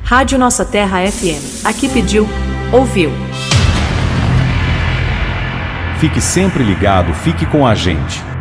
Rádio Nossa Terra FM. Aqui pediu, ouviu. Fique sempre ligado, fique com a gente.